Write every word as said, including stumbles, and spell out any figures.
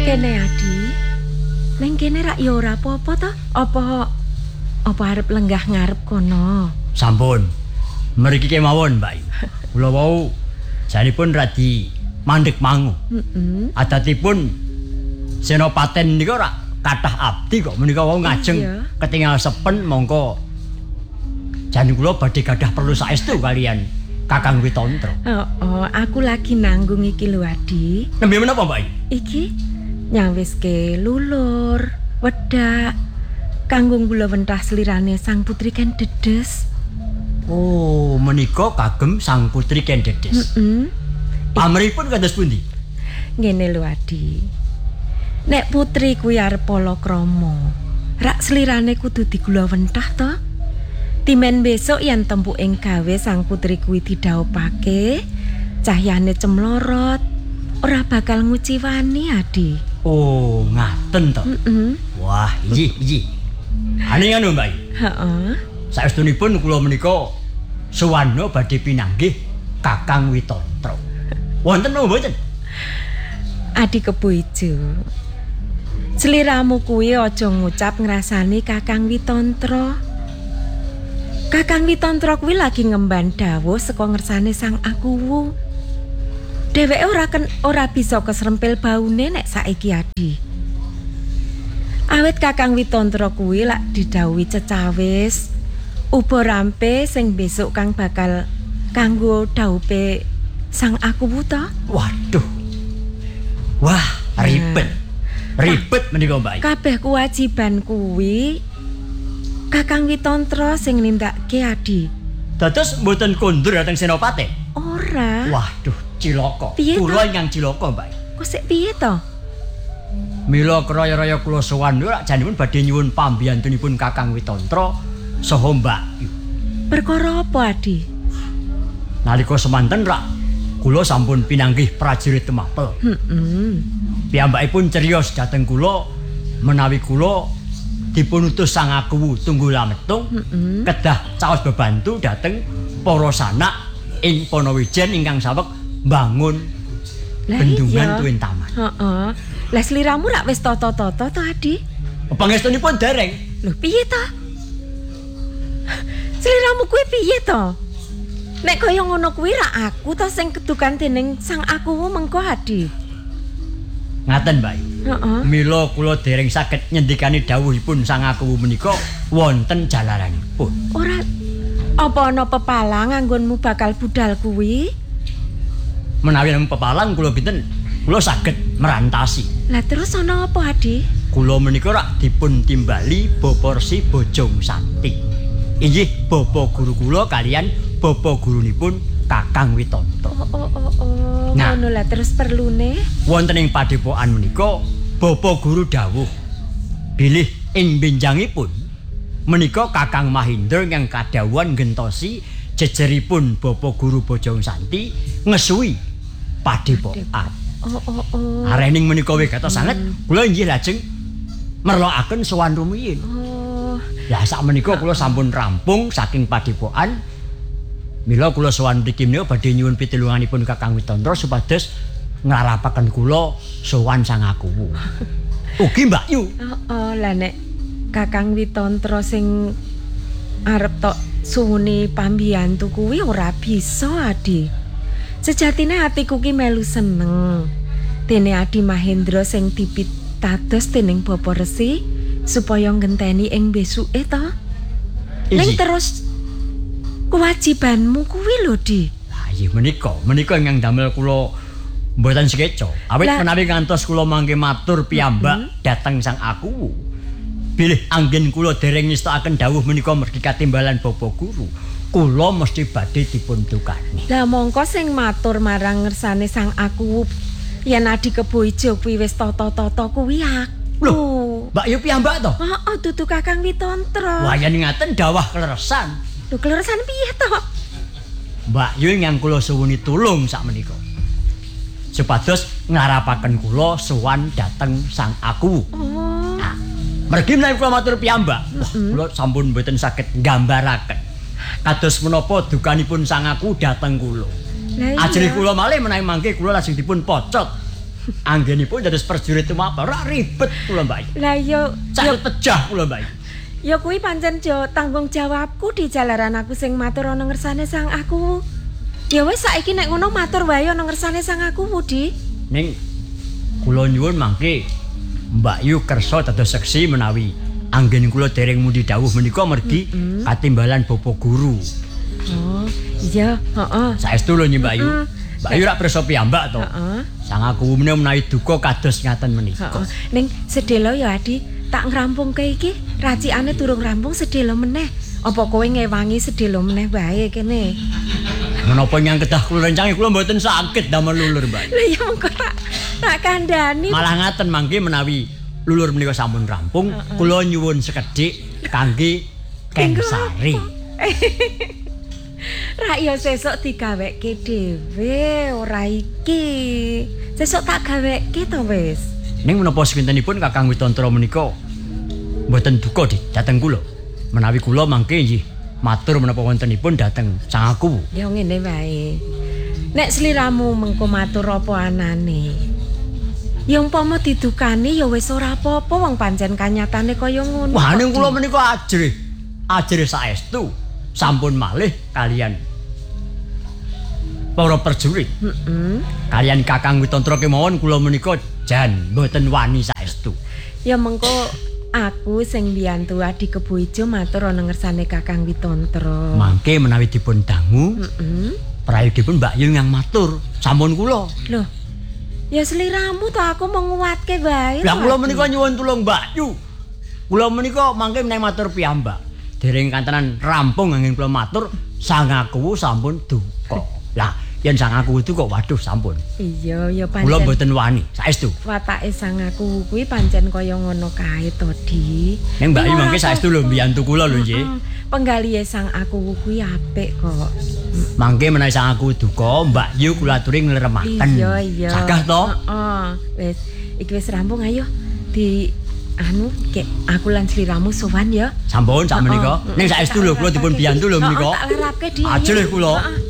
Kene Adi. Neng kene rak ya ora apa-apa to? Apa apa arep lenggah ngarep kono? Sampun. Mriki kemawon, Mbak Yu. Kula wau janipun radi mandhek mangu. Heeh. Adatipun Senopaten nika ora kathah abdi kok menika wau ngajeng iya. ketingal sepen mongko jan kula badhe gadah perlu saestu kalian Kakang Witontra. Oh, oh, aku lagi nanggung iki lho Adi. Nembe menapa, Mbak Yu? Iki nyawiske lulur, wedak kanggo kula wentah slirane Sang Putri Ken Dedes. Oh, menika kagem Sang Putri Ken Dedes. Heeh. Pamripun kados pundi? Ngene lho Adi. Nek putri kuwi arep palakrama, rak slirane kudu digula wentah to. Timen besok yen tempuking gawe Sang Putri kuwi didhawuhake, cahyane cemlorot, ora bakal nguciwani Adi. Oh, ngaten to. Heeh. Wah, iya, iya. Ane anu, Mbak. Heeh. Saestunipun kula menika suwana badhe pinanggih Kakang Witontra. Wonten napa mboten? Adi Kebo Ijo. Sliramu kuwi aja ngucap ngrasani Kakang Witontra. Kakang Witontra kuwi lagi ngemban dawuh saka ngersane Sang Akuwu. Dheweke ora ken, ora bisa kesrempil baune nek saiki Adi. Awit Kakang Witontra kuwi lak didhawuhi cecawis uba rampe sing besok kang bakal kanggo dhawuhe Sang Akuwu ta? Waduh. Wah, ribet. Ribet menika, Mbak. Kabeh kewajiban kuwi Kakang Witontra sing nindakake Adi. Dados mboten kondur dhateng Senopaten. Ora. Waduh, cilaka. Piye Kula to? ingkang cilaka, Mbak. Kok sik piye to? Mila kraya-raya kula sowan niku janipun badhe nyuwun pambiyantunipun Kakang Witontra saha Mbak Yu. Perkara apa, Adi? Nalika semanten rak kula sampun pinanggih prajurit Temapel. Heeh. Piyambakipun cerios dhateng kula menawi kula dipunutus Sang Akuwu Tunggul Lametung Heeh. kedah caos bebantu dhateng para sanak ing Panawijen ingkang saweg mbangun Lah bendungan iya. Tuwin Taman. Heeh. Lah sliramu rak wis tata-tata to, Adi? Pangestunipun dereng. Lho piye to? Sliramu kuwi piye to? Nek kaya ngono kuwi rak aku to sing kedukan dening Sang Akuwu mengko Adi. Ngaten, Mbak. Heeh. Mila kula dereng saged nyendikani dawuhipun Sang Akuwu menika wonten jalaranipun. Ora apa ana pepalang anggonmu bakal budal kuwi? Menawi namung pepalang kula kinten kula saged merantasi. Lah terus ana apa, Adi? Kula menika rak dipun timbali Bapa Resi Bojong Santi. Inggih bapa guru kula kalian bapa gurunipun Kakang Witontra. Oh oh oh oh. Nah. Ngono lah terus perlune. Wonten ing padepokan menika bapa guru dawuh bilih ing benjangipun menika Kakang Mahindra ingkang kadhawuhan gentosi jejeripun bapa guru Bojong Santi ngesuwi padepokan. Oh oh oh. Arening menika wigatos sanget kula inggih lajeng merlokaken sowan rumiyin. Oh. Lah sakmenika kula sampun rampung saking padepokan. Mila kula sowan mriki menika badhe nyuwun pitulunganipun Kakang Witontra supados nglarapaken kula sowan Sang Akuwu. Ugi Mbak Yu. Oh, oh lah nek Kakang Witontra sing arep tok suwune pambiyantu kuwi ora bisa, Adi. Sejatine atiku ki melu seneng. Dene Adi Mahendra sing dipitados dening Bapa Resi supaya ngenteni ing besuke to. Ning terus kewajibanmu kuwi lho, Di. Lah iya menika, menika ingkang damel kula mboten sekeca. Awit Lah. menawi ngantos kula mangke matur piyambak dhateng Sang Akuwu. Bilih anggen kula dereng ngestokaken dawuh menika mergi katimbalan Bapa Guru. Kula mesti badhe dipun tukani. Lah mongko sing matur marang ngersane Sang Akuwu yen Adi Kebo Ijo kuwi wis tata-tata kuwi aku. Lho, Mbak Yu piyambak to? Heeh, dudu Kakang Witontra. Wah yen ngaten dawah kleresan. Lho kleresan piye to? Mbak Yu ingkang kula suwuni tulung sakmenika. Supados nglarapaken kula sowan dhateng Sang Akuwu. Oh. Nah, mergi menawi kula matur piyambak, wah kula sampun mboten saged nggambaraken kados menapa dukanipun Sang Akuwu dhateng kula. Lah iya. Ajrih kula malih menawi mangke kula lajeng dipun pocot anggenipun dados prajurit tumapel ora ribet kula Mbak Ayu. Lah yo Cak pejah kula Mbak Ayu. ya kuwi pancen jo tanggung jawabku di jalaran aku sing matur ana ngersane sang aku. Ya wis saiki nek ngono matur wae ana ngersane sang aku Di. Ning kula nyuwun mangke Mbak Yu kersa dados seksi menawi anggen kula dereng mundi dawuh menika mergi mm -hmm. katimbalan Bapak Guru. Oh, iya, heeh. Saestu lho Mbak Yu. Mm -hmm. Mbak Yu rak pirsa piyambak to. Heeh. Sang aku menawi duka kados ngaten menika. Heeh. Ning sedelo ya Adi, tak ngrampungke iki, racikane durung rampung sedelo meneh. Apa kowe ngewangi sedelo meneh wae kene? Menapa nyang kedah kula rencangi kula mboten sakit damel lulur, Mbak. Lah ya mengko tak tak kandhani. Malah ngaten mangke menawi lulur menika sampun rampung, uh -uh. kula nyuwun sekedhik kangge Keng Sari. Ra ya sesuk digaweke dhewe ora iki. Sesuk tak gaweke to wis. Ning menapa sekintenipun Kakang Witontra menika mboten duka Dik dhateng kula. Menawi kula mangke nggih matur menapa wontenipun dhateng sangaku. Ya ngene wae. Nek sliramu mengko matur apa anane. Ya umpama didukani ya wis ora apa-apa wong pancen kanyatane kaya ngono. Wah ning kula menika ajrih. Ajrih saestu. Sampun malih kalian para prajurit. Heeh. Kalian Kakang Witontra kemawon kula menika jan mboten wani saestu. Ya mengko aku sing mbiyantu Adi Kebo Ijo matur ana ngersane Kakang Witontra. Mangke menawi dipun dangu, heeh. Prayodipun Mbak Yu yang matur, sampun kula. Loh. Ya sliramu to aku mau nguwatke wae. Lah kula menika nyuwun tulung Mbak Yu. Kula menika mangke menawi matur piyambak. Dereng kantenan rampung anggen kula matur, sangaku sampun duka. Lah yen sangaku duka waduh sampun. Iya, ya pancen. Kula mboten wani, saestu. Watake sangaku kuwi pancen kaya ngono kae to, Di. Ning Mbak Yu mangke saestu lho mbiyantu kula lho nggih. Penggalihe sang aku kuwi apik kok. Mangke menawi sang aku duka, Mbak Yu kula aturi ngleremaken. Iya, iya. Sagah to? Heeh. Wis, iki wis rampung ayo di anu kek aku lan sliramu sowan ya. Sampun sak menika. Ning saestu lho kula dipun biyantu lho menika. Tak larapke Di. Ajrih kula.